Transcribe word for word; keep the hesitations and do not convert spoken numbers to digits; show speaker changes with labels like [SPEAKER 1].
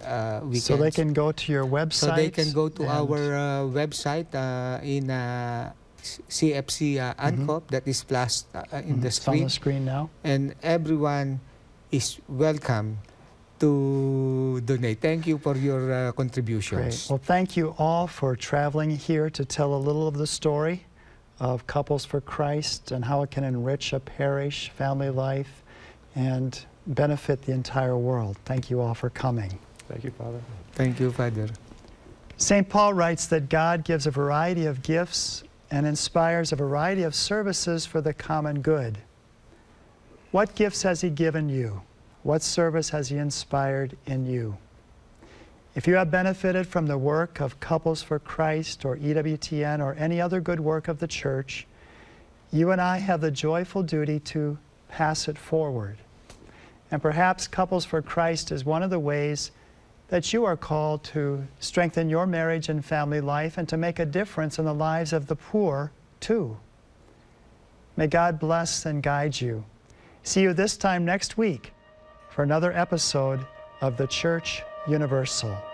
[SPEAKER 1] uh, weekends.
[SPEAKER 2] So they can go to your website?
[SPEAKER 1] So they can go to our uh, website uh, in uh, C F C uh, ANCOP, mm-hmm. that is flashed uh, in mm-hmm. the screen.
[SPEAKER 2] It's on the screen now.
[SPEAKER 1] And everyone is welcome to donate. Thank you for your uh, contributions.
[SPEAKER 2] Great. Well, thank you all for traveling here to tell a little of the story of Couples for Christ and how it can enrich a parish, family life, and benefit the entire world. Thank you all for coming.
[SPEAKER 3] Thank you, Father.
[SPEAKER 1] Thank you, Father.
[SPEAKER 2] Saint Paul writes that God gives a variety of gifts and inspires a variety of services for the common good. What gifts has He given you? What service has He inspired in you? If you have benefited from the work of Couples for Christ or E W T N or any other good work of the Church, you and I have the joyful duty to pass it forward. And perhaps Couples for Christ is one of the ways that you are called to strengthen your marriage and family life and to make a difference in the lives of the poor, too. May God bless and guide you. See you this time next week for another episode of the Church Universal.